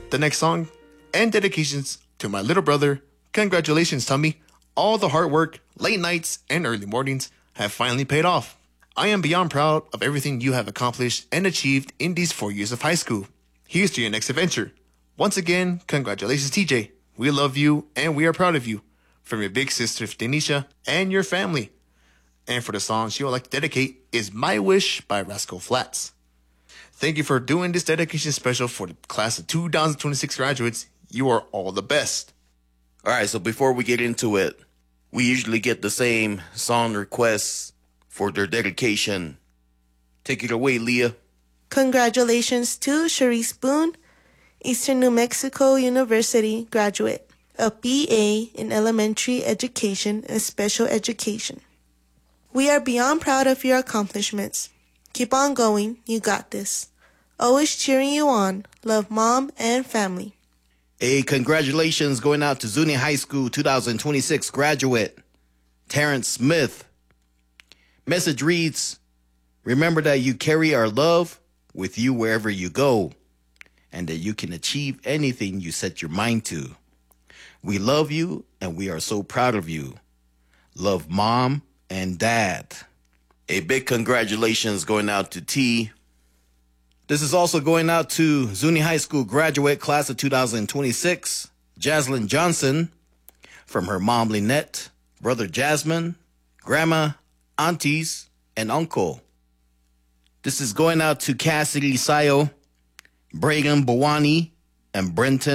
the next song, and dedications to my little brother. Congratulations, Tummy. All the hard work, late nights, and early mornings have finally paid off. I am beyond proud of everything you have accomplished and achieved in these 4 years of high school. Here's to your next adventure. Once again, congratulations, TJ. We love you and we are proud of you. From your big sister, Denisha, and your family. And for the song she would like to dedicate is My Wish by Rascal Flatts. Thank you for doing this dedication special for the class of 2026 graduates. You are all the best. All right, so before we get into it, we usually get the same song requests for their dedication. Take it away, Leah. Congratulations to Sharice Boone, Eastern New Mexico University graduate, a BA in Elementary Education and Special Education. We are beyond proud of your accomplishments. Keep on going, you got this. Always cheering you on. Love, Mom and family. A congratulations going out to Zuni High School 2026 graduate, Terrence Smith. Message reads, remember that you carry our love with you wherever you go, and that you can achieve anything you set your mind to. We love you, and we are so proud of you. Love, Mom and Dad. A big congratulations going out to T. This is also going out to Zuni High School graduate class of 2026, Jaslyn Johnson, from her mom Lynette, brother Jasmine, grandma, aunties, and uncle. This is going out to Cassidy Sayo, Bragan Bawani, and Brenton